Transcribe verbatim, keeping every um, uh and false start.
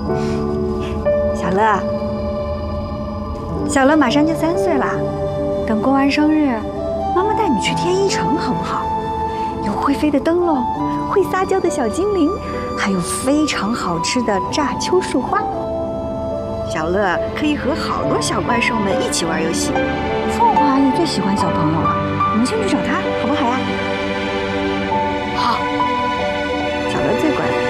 小乐，小乐马上就三岁了，等过完生日，妈妈带你去天一城好不好？有会飞的灯笼，会撒娇的小精灵，还有非常好吃的炸秋树花。小乐可以和好多小怪兽们一起玩游戏。凤华也最喜欢小朋友了，我们先去找他，好不好呀？